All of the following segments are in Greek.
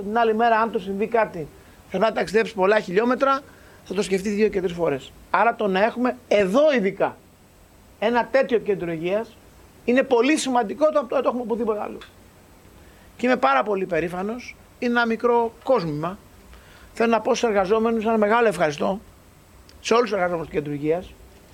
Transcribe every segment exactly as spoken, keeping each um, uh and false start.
την άλλη μέρα, αν το συμβεί κάτι, θα να ταξιδέψει πολλά χιλιόμετρα, θα το σκεφτεί δύο και τρεις φορές. Άρα το να έχουμε εδώ ειδικά ένα τέτοιο κέντρο υγείας είναι πολύ σημαντικό, το, το, το έχουμε οπουδήποτε άλλο. Και είμαι πάρα πολύ περήφανος. Είναι ένα μικρό κόσμημα. Θέλω να πω στους εργαζόμενους ένα μεγάλο ευχαριστώ σε όλους τους εργαζόμενους του κέντρου υγείας.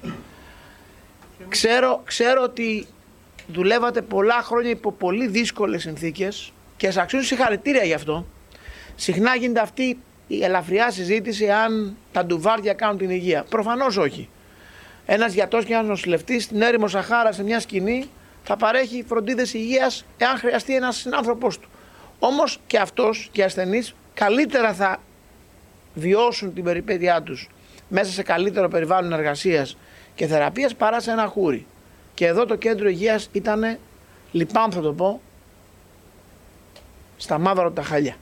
Ξέρω, ξέρω ότι δουλεύατε πολλά χρόνια υπό πολύ δύσκολες συνθήκες και σας αξίζουν συγχαρητήρια γι' αυτό. Συχνά γίνεται αυτή η ελαφριά συζήτηση αν τα ντουβάρδια κάνουν την υγεία. Προφανώς όχι. Ένας γιατρός και ένας νοσηλευτής στην έρημο Σαχάρα σε μια σκηνή θα παρέχει φροντίδες υγείας εάν χρειαστεί ένας συνάνθρωπός του. Όμως και αυτός και οι ασθενείς καλύτερα θα βιώσουν την περιπέτειά τους μέσα σε καλύτερο περιβάλλον εργασίας και θεραπείας παρά σε ένα χούρι. Και εδώ το κέντρο υγείας ήταν, λυπάμαι θα το πω, στα μαύρα τα χαλιά.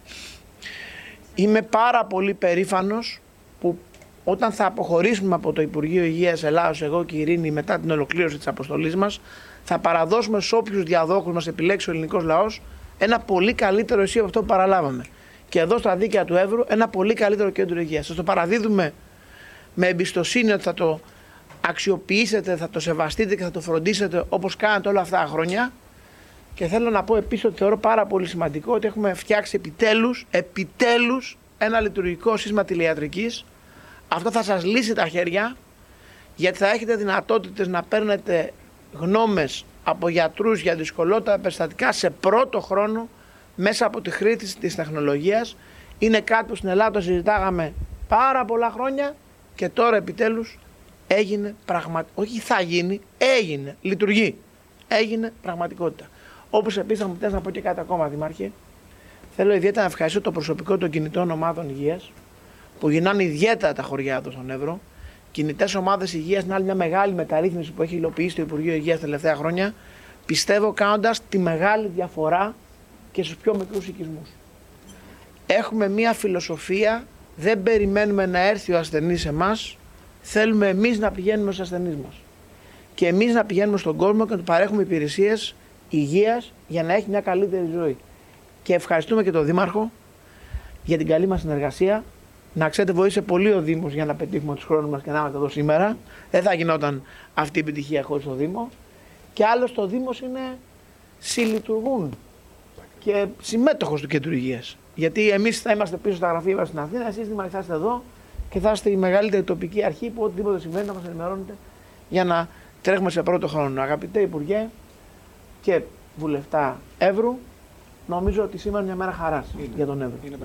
Είμαι πάρα πολύ περήφανος που όταν θα αποχωρήσουμε από το Υπουργείο Υγείας Ελλάδος, εγώ και η Ειρήνη, μετά την ολοκλήρωση της αποστολής μας, θα παραδώσουμε σε όποιους διαδόχους μας επιλέξει ο ελληνικός λαός ένα πολύ καλύτερο εσύ από αυτό που παραλάβαμε. Και εδώ στα δίκαια του Εύρου ένα πολύ καλύτερο κέντρο υγείας. Σας το παραδίδουμε με εμπιστοσύνη ότι θα το αξιοποιήσετε, θα το σεβαστείτε και θα το φροντίσετε όπως κάνατε όλα αυτά τα χρόνια. Και θέλω να πω επίσης ότι θεωρώ πάρα πολύ σημαντικό ότι έχουμε φτιάξει επιτέλους, επιτέλους ένα λειτουργικό σύστημα τηλεϊατρικής. Αυτό θα σας λύσει τα χέρια, γιατί θα έχετε δυνατότητες να παίρνετε γνώμες από γιατρούς για δυσκολότερα περιστατικά σε πρώτο χρόνο μέσα από τη χρήση της τεχνολογίας. Είναι κάτι που στην Ελλάδα το συζητάγαμε πάρα πολλά χρόνια και τώρα επιτέλους έγινε πραγματικότητα. Όχι θα γίνει, έγινε, λειτουργεί. Έγινε πραγματικότητα. Όπως επίσης θα μου θες να πω και κάτι ακόμα, Δήμαρχε. Θέλω ιδιαίτερα να ευχαριστήσω το προσωπικό των κινητών ομάδων υγείας που γυρνάνε ιδιαίτερα τα χωριά εδώ στον Εύρο. Κινητές ομάδες υγείας είναι άλλη μια μεγάλη μεταρρύθμιση που έχει υλοποιήσει το Υπουργείο Υγείας τα τελευταία χρόνια. Πιστεύω κάνοντας τη μεγάλη διαφορά και στους πιο μικρούς οικισμούς. Έχουμε μια φιλοσοφία, δεν περιμένουμε να έρθει ο ασθενής σε εμάς, θέλουμε εμείς να πηγαίνουμε στους ασθενείς μας. Και εμείς να πηγαίνουμε στον κόσμο και να του παρέχουμε υπηρεσίες υγείας για να έχει μια καλύτερη ζωή. Και ευχαριστούμε και τον Δήμαρχο για την καλή μας συνεργασία. Να ξέρετε, βοήθησε πολύ ο Δήμος για να πετύχουμε τους χρόνους μας και να είμαστε εδώ σήμερα. Δεν θα γινόταν αυτή η επιτυχία χωρίς το Δήμο. Και άλλο το Δήμος είναι συλλειτουργούν και συμμέτοχος του κέντρου υγείας. Γιατί εμείς θα είμαστε πίσω στα γραφεία μας στην Αθήνα, εσείς Δήμαρχοι θα είστε εδώ και θα είστε η μεγαλύτερη τοπική αρχή που οτιδήποτε συμβαίνει να μας ενημερώνετε για να τρέχουμε σε πρώτο χρόνο. Αγαπητέ Υπουργέ και Βουλευτά Εύρου, νομίζω ότι σήμερα είναι μια μέρα χαράς είναι. για τον Εύρο. Είναι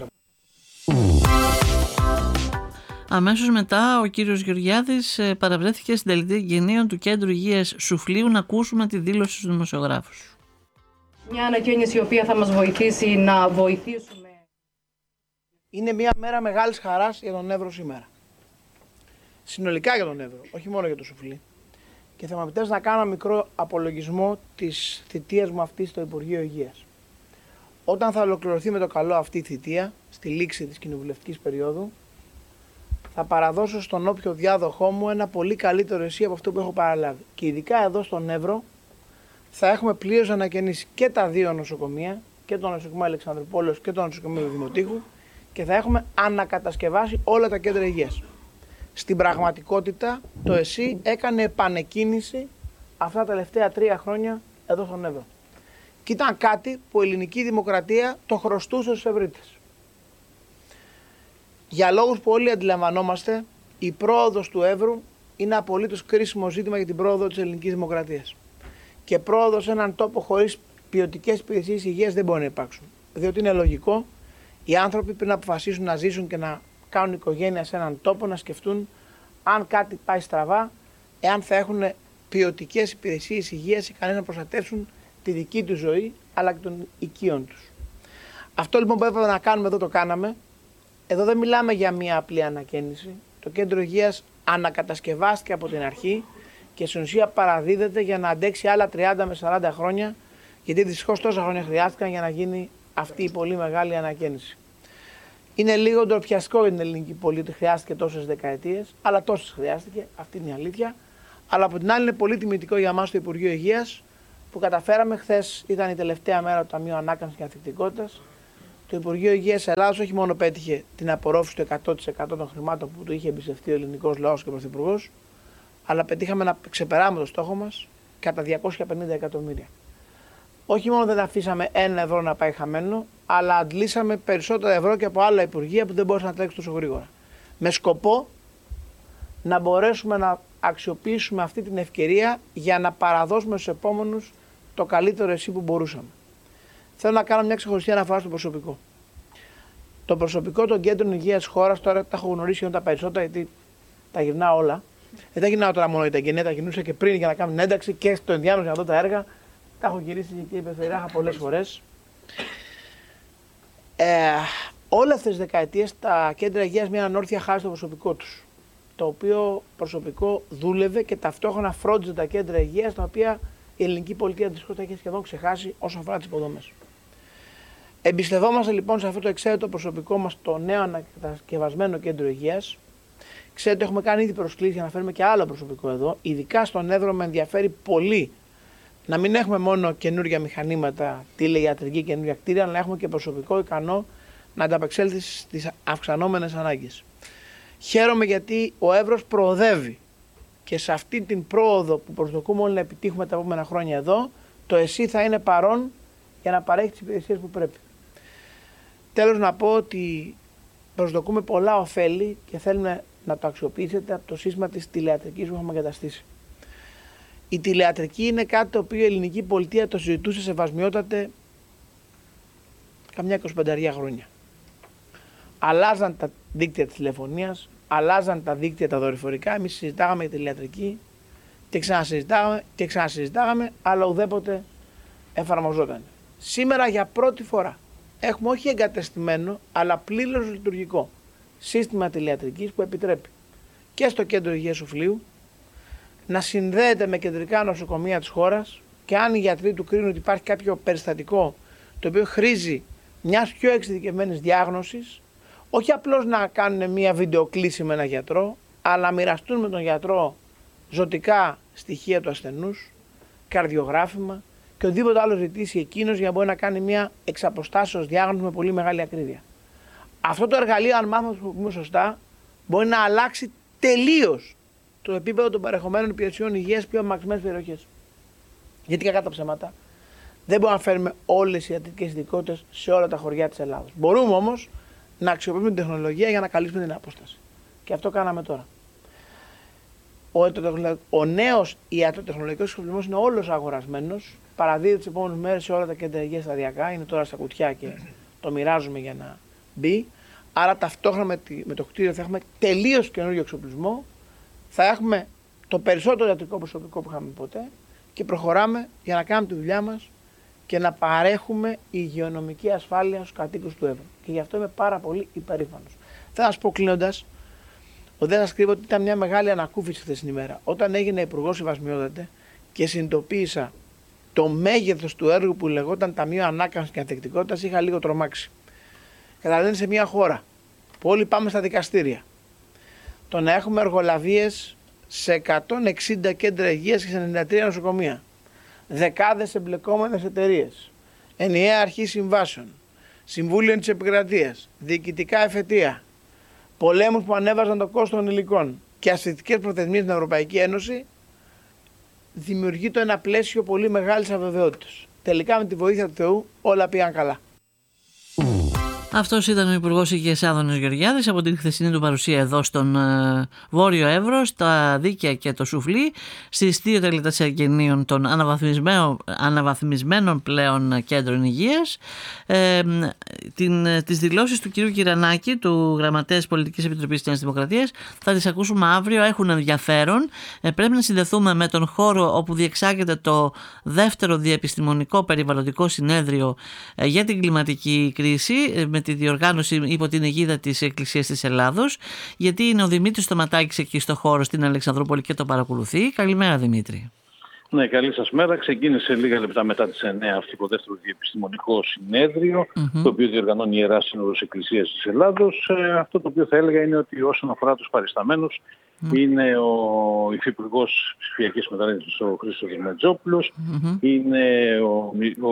Αμέσως μετά ο κύριος Γεωργιάδης παραβρέθηκε στην τελετή εγγενείων του Κέντρου Υγείας Σουφλίου. Να ακούσουμε τη δήλωση στους δημοσιογράφους. Μια ανακοίνωση η οποία θα μας βοηθήσει να βοηθήσουμε. Είναι μια μέρα μεγάλης χαράς για τον Εύρο σήμερα. Συνολικά για τον Εύρο, όχι μόνο για το Σουφλί. Και θα μου επιτρέψει να κάνω ένα μικρό απολογισμό της θητείας μου αυτής στο Υπουργείο Υγείας. Όταν θα ολοκληρωθεί με το καλό αυτή η θητεία, στη λήξη της κοινοβουλευτικής περίοδου, θα παραδώσω στον όποιο διάδοχό μου ένα πολύ καλύτερο εσύ από αυτό που έχω παραλάβει. Και ειδικά εδώ στον Εύρο θα έχουμε πλήρως ανακαινήσει και τα δύο νοσοκομεία, και το νοσοκομείο Αλεξανδρουπόλεως και το νοσοκομείο Δημοτήχου, και θα έχουμε ανακατασκευάσει όλα τα κέντρα υγείας. Στην πραγματικότητα το ΕΣΥ έκανε επανεκκίνηση αυτά τα τελευταία τρία χρόνια εδώ στον Εύρο. Και ήταν κάτι που η ελληνική δημοκρατία το χρωστούσε στους Ευρύτες. Για λόγους που όλοι αντιλαμβανόμαστε, η πρόοδος του Εύρου είναι απολύτως κρίσιμο ζήτημα για την πρόοδο της ελληνικής δημοκρατίας. Και πρόοδος σε έναν τόπο χωρίς ποιοτικές υπηρεσίες υγείας δεν μπορεί να υπάρξουν. Διότι είναι λογικό οι άνθρωποι πριν αποφασίσουν να ζήσουν και να κάνουν οικογένεια σε έναν τόπο να σκεφτούν αν κάτι πάει στραβά, εάν θα έχουν ποιοτικές υπηρεσίες υγείας ικανές να προστατεύσουν τη δική του ζωή αλλά και των οικείων τους. Αυτό λοιπόν που έπρεπε να κάνουμε εδώ το κάναμε. Εδώ δεν μιλάμε για μια απλή ανακαίνιση. Το κέντρο υγείας ανακατασκευάστηκε από την αρχή και στην ουσία παραδίδεται για να αντέξει άλλα τριάντα με σαράντα χρόνια, γιατί δυστυχώς τόσα χρόνια χρειάστηκαν για να γίνει αυτή η πολύ μεγάλη ανακαίνιση. Είναι λίγο ντροπιαστικό για την ελληνική πολίτη, χρειάστηκε τόσες δεκαετίες, αλλά τόσες χρειάστηκε, αυτή είναι η αλήθεια. Αλλά από την άλλη είναι πολύ τιμητικό για εμάς το Υπουργείο Υγείας που καταφέραμε. Χθες ήταν η τελευταία μέρα του Ταμείου Ανάκαμψης και Ανθεκτικότητας. το Υπουργείο Υγείας Ελλάδος όχι μόνο πέτυχε την απορρόφηση του εκατό τοις εκατό των χρημάτων που του είχε εμπιστευτεί ο ελληνικός λαός και ο Πρωθυπουργός, αλλά πετύχαμε να ξεπεράσουμε το στόχο μας κατά διακόσια πενήντα εκατομμύρια. Όχι μόνο δεν αφήσαμε ένα ευρώ να πάει χαμένο, αλλά αντλήσαμε περισσότερα ευρώ και από άλλα υπουργεία που δεν μπορούσαν να τρέξουν τόσο γρήγορα. Με σκοπό να μπορέσουμε να αξιοποιήσουμε αυτή την ευκαιρία για να παραδώσουμε στους επόμενους το καλύτερο εσύ που μπορούσαμε. Θέλω να κάνω μια ξεχωριστή αναφορά στο προσωπικό. Το προσωπικό των κέντρων υγείας της χώρας, τώρα τα έχω γνωρίσει όταν τα περισσότερα, γιατί τα γυρνάω όλα. Δεν τα γυρνάω τώρα μόνο για τα εγγενεία, τα γυρνούσα και πριν για να κάνω την ένταξη και στο ενδιάμεσο για να δω τα έργα. Τα έχω γυρίσει και η Περιφερειάρχα πολλές φορές. Ε, όλες αυτές τις δεκαετίες τα κέντρα υγείας μια ανόρθια χάρη στο προσωπικό τους. Το οποίο προσωπικό δούλευε και ταυτόχρονα φρόντιζε τα κέντρα υγείας, τα οποία η ελληνική πολιτεία δυστυχώς τα έχει σχεδόν ξεχάσει όσο αφορά τις υποδομές. Εμπιστευόμαστε λοιπόν σε αυτό το εξαίρετο προσωπικό μας το νέο ανακατασκευασμένο κέντρο υγείας. Ξέρετε, έχουμε κάνει ήδη προσκλήσεις για να φέρουμε και άλλο προσωπικό εδώ. Ειδικά στον Εύρο με ενδιαφέρει πολύ να μην έχουμε μόνο καινούργια μηχανήματα, τηλεϊατρική καινούργια κτίρια, αλλά να έχουμε και προσωπικό ικανό να ανταπεξέλθει στις αυξανόμενες ανάγκες. Χαίρομαι γιατί ο Εύρος προοδεύει και σε αυτή την πρόοδο που προσδοκούμε όλοι να επιτύχουμε τα επόμενα χρόνια εδώ, το ΕΣΥ θα είναι παρόν για να παρέχει τις υπηρεσίες που πρέπει. Τέλος, να πω ότι προσδοκούμε πολλά ωφέλη και θέλουμε να το αξιοποιήσετε από το σύστημα της τηλεατρικής που έχουμε εγκαταστήσει. Η τηλεατρική είναι κάτι το οποίο η ελληνική πολιτεία το συζητούσε σεβασμιότατε καμιά εικοσιπέντε χρόνια. Αλλάζαν τα δίκτυα της τηλεφωνίας, αλλάζαν τα δίκτυα τα δορυφορικά, εμείς συζητάγαμε για τηλεατρική και ξανασυζητάγαμε και ξανασυζητάγαμε, αλλά ουδέποτε εφαρμοζόταν. Σήμερα για πρώτη φορά έχουμε όχι εγκατεστημένο, αλλά πλήρως λειτουργικό σύστημα τηλεατρικής που επιτρέπει και στο κέντρο υγείας Σουφλίου να συνδέεται με κεντρικά νοσοκομεία της χώρας και αν οι γιατροί του κρίνουν ότι υπάρχει κάποιο περιστατικό το οποίο χρήζει μιας πιο εξειδικευμένης διάγνωσης, όχι απλώς να κάνουν μια βιντεοκλήση με έναν γιατρό, αλλά να μοιραστούν με τον γιατρό ζωτικά στοιχεία του ασθενούς, καρδιογράφημα και οτιδήποτε άλλο ζητήσει εκείνος για να μπορεί να κάνει μια εξ αποστάσεως διάγνωση με πολύ μεγάλη ακρίβεια. Αυτό το εργαλείο, αν μάθουμε να το χρησιμοποιούμε σωστά, μπορεί να αλλάξει τελείως το επίπεδο των παρεχομένων υπηρεσιών υγείας πιο απομακρυσμένες περιοχές. Γιατί κακά τα ψέματα, δεν μπορούμε να φέρουμε όλες οι ιατρικές ειδικότητες σε όλα τα χωριά της Ελλάδας. Μπορούμε όμως να αξιοποιήσουμε την τεχνολογία για να καλύψουμε την απόσταση. Και αυτό κάναμε τώρα. Ο, ο νέος ιατροτεχνολογικός εξοπλισμός είναι όλος αγορασμένος. Παραδίδεται τις επόμενες μέρες σε όλα τα κέντρα υγείας σταδιακά. Είναι τώρα στα κουτιά και το μοιράζουμε για να μπει. Άρα ταυτόχρονα με, τη, με το κτίριο θα έχουμε τελείως καινούριο εξοπλισμό. Θα έχουμε το περισσότερο ιατρικό προσωπικό που είχαμε ποτέ και προχωράμε για να κάνουμε τη δουλειά μας και να παρέχουμε υγειονομική ασφάλεια στους κατοίκους του Εύρου. Και γι' αυτό είμαι πάρα πολύ υπερήφανος. Θα σας πω κλείνοντας, ότι δεν σας κρύβω ότι ήταν μια μεγάλη ανακούφιση χθες την ημέρα. Όταν έγινε υπουργός σεβασμιότατε και συνειδητοποίησα το μέγεθος του έργου που λεγόταν Ταμείο Ανάκαμψης και Ανθεκτικότητας, είχα λίγο τρομάξει. Καταλαβαίνετε, σε μια χώρα που όλοι πάμε στα δικαστήρια, το να έχουμε εργολαβίες σε εκατόν εξήντα κέντρα υγείας και σε ενενήντα τρία νοσοκομεία, δεκάδες εμπλεκόμενες εταιρείες, ενιαία αρχή συμβάσεων, συμβούλιο της επικρατείας, διοικητικά εφετεία, πολέμους που ανέβαζαν το κόστος των υλικών και ασφυκτικές προθεσμίες στην Ευρωπαϊκή Ένωση, δημιουργεί το ένα πλαίσιο πολύ μεγάλης αβεβαιότητας. Τελικά με τη βοήθεια του Θεού όλα πήγαν καλά. Αυτός ήταν ο Υπουργός Υγείας Άδωνης Γεωργιάδης από την χθεσινή του παρουσία εδώ στον ε, Βόρειο Εύρο, στα Δίκαια και το Σουφλί, στις δύο τελετές εγγενείων των αναβαθμισμένων, αναβαθμισμένων πλέον κέντρων υγείας. Ε, την, τις δηλώσεις του κ. Κυρανάκη, του Γραμματέα της Πολιτικής Επιτροπής της Νέας Δημοκρατίας, θα τις ακούσουμε αύριο, έχουν ενδιαφέρον. Ε, πρέπει να συνδεθούμε με τον χώρο όπου διεξάγεται το δεύτερο διεπιστημονικό περιβαλλοντικό συνέδριο ε, για την κλιματική κρίση, με τη διοργάνωση υπό την αιγίδα της Εκκλησίας της Ελλάδος, γιατί είναι ο Δημήτρης Στοματάκης εκεί στο χώρο στην Αλεξανδρούπολη και το παρακολουθεί. Καλημέρα, Δημήτρη. Ναι, καλή σας μέρα. Ξεκίνησε λίγα λεπτά μετά τις εννιά αυτό το δεύτερο διεπιστημονικό συνέδριο, mm-hmm. το οποίο διοργανώνει η Ιερά Σύνοδος Εκκλησίας της Ελλάδος. Ε, αυτό το οποίο θα έλεγα είναι ότι όσον αφορά τους παρισταμένους, Mm. Είναι ο Υφυπουργός Ψηφιακής Μεταρρύθμισης ο Χρήστος Μετζόπουλος. Mm-hmm. Είναι ο, ο,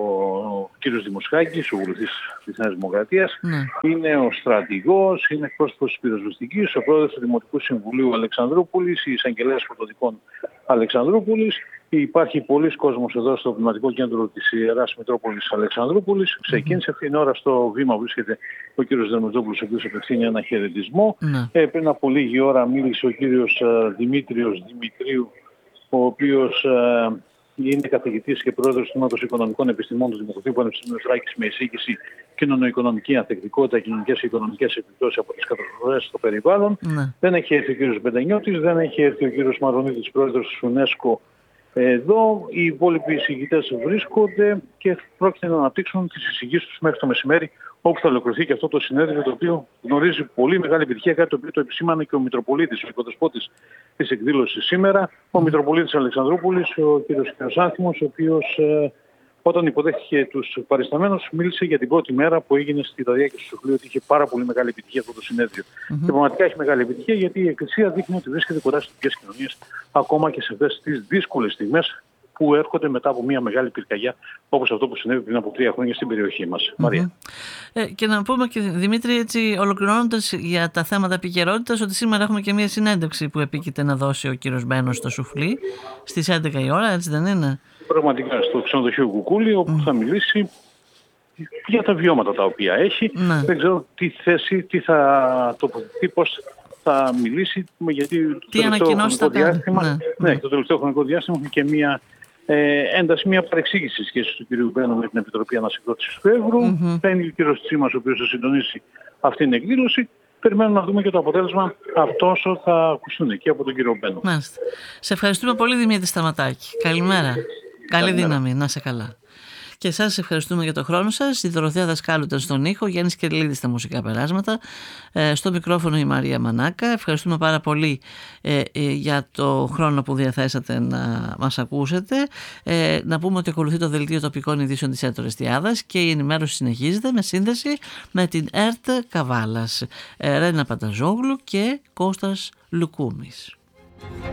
ο κύριος Δημοσχάκης, ο βουλευτής της Νέας Δημοκρατίας. Mm. Είναι ο στρατηγός, είναι εκπρόσωπος της Πυροσβεστικής, ο πρόεδρος του Δημοτικού Συμβουλίου Αλεξανδρούπολης, η εισαγγελέας Φωτοδικών Αλεξανδρούπολης. Υπάρχει πολλής κόσμος εδώ στο Πνευματικό Κέντρο της Ιεράς Μητρόπολης Αλεξανδρούπολης. Mm-hmm. Ξεκίνησε αυτήν την ώρα στο βήμα που βρίσκεται ο κύριος Δερμετζόπουλος, ο οποίος απευθύνει ένα χαιρετισμό. Mm-hmm. Ε, πριν από λίγη ώρα μίλησε ο κύριος uh, Δημήτριος Δημητρίου, ο οποίος uh, είναι καθηγητής και πρόεδρος του Τμήματος Οικονομικών Επιστημών του Δημοκρατικού Πανεπιστημίου Θράκης με εισήγηση κοινωνικο-οικονομική ανθεκτικότητα, κοινωνικές και οικονομικές επιπτώσεις από τις καταστροφές στο περιβάλλον. Mm-hmm. Δεν έχει έρθει ο κύριος Μπεντανιώτης, δεν έχει έρθει ο κύριος Μαρονίδης, πρόεδρος της UNESCO. Εδώ οι υπόλοιποι εισηγητές βρίσκονται και πρόκειται να αναπτύξουν τις εισηγήσεις τους μέχρι το μεσημέρι, όπου θα ολοκληρωθεί και αυτό το συνέδριο, το οποίο γνωρίζει πολύ μεγάλη επιτυχία, κάτι το οποίο το επισήμανε και ο Μητροπολίτης, ο οικοδεσπότης της εκδήλωσης σήμερα, ο Μητροπολίτης Αλεξανδρούπολης, ο κ. Χρυσάνθιμος, ο οποίος ε, όταν υποδέχτηκε τους παρισταμένους μίλησε για την πρώτη μέρα που έγινε στη διάρκεια του Σουφλίου ότι είχε πάρα πολύ μεγάλη επιτυχία αυτό το συνέδριο. Mm-hmm. Και πραγματικά έχει μεγάλη επιτυχία γιατί η Εκκλησία δείχνει ότι βρίσκεται κοντά στις τοπικές κοινωνίες ακόμα και σε αυτές τις δύσκολες στιγμές που έρχονται μετά από μια μεγάλη πυρκαγιά όπως αυτό που συνέβη πριν από τρία χρόνια στην περιοχή μας. Mm-hmm. Μαρία. Ε, και να πούμε και Δημήτρη, έτσι ολοκληρώνοντας για τα θέματα επικαιρότητας, ότι σήμερα έχουμε και μια συνέντευξη που επίκειται να δώσει ο κύριος Μπένος στο Σουφλί στις έντεκα η ώρα, έτσι δεν είναι? Πραγματικά στο ξενοδοχείο Κουκούλη, όπου mm. θα μιλήσει για τα βιώματα τα οποία έχει. Ναι. Δεν ξέρω τι θέση, τι θα τοποθετηθεί, πώς θα μιλήσει, γιατί τι ανακοινώσεις θα κάνει. Ναι. Ναι, το τελευταίο χρονικό διάστημα έχουμε και μια ε, ένταση, μια παρεξήγηση σχέση του κ. Μπένου με την Επιτροπή Ανασυγκρότησης του Εύρου. Mm-hmm. Θα είναι ο κ. Τσίμας, ο οποίος θα συντονίσει αυτή την εκδήλωση. Περιμένουμε να δούμε και το αποτέλεσμα αυτό όσο θα ακουστούν εκεί από τον κύριο Μπένο. Μάλιστα. Σε ευχαριστούμε πολύ, Δημήτρη Σταματάκη. Καλημέρα. Καλή δύναμη, να είσαι καλά. Και εσάς ευχαριστούμε για τον χρόνο σας. Η Δωροθέα Δασκάλου ήταν στον ήχο, Γιάννης Κερλίδης στα μουσικά περάσματα, ε, στο μικρόφωνο η Μαρία Μανάκα. Ευχαριστούμε πάρα πολύ ε, ε, για το χρόνο που διαθέσατε να μας ακούσετε. Ε, να πούμε ότι ακολουθεί το δελτίο τοπικών ειδήσεων της ΕΡΤ Ορεστιάδας και η ενημέρωση συνεχίζεται με σύνδεση με την ΕΡΤ Καβάλας. Ε, Ρένα Πανταζόγλου και Κώστας Λουκούμης.